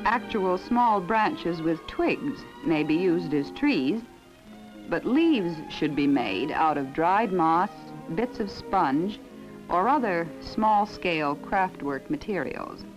Actual small branches with twigs may be used as trees, but leaves should be made out of dried moss, bits of sponge, or other small-scale craftwork materials.